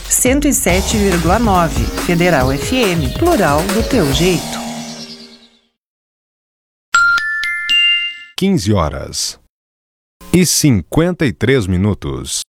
107,9. Federal FM, plural do teu jeito. 15h53.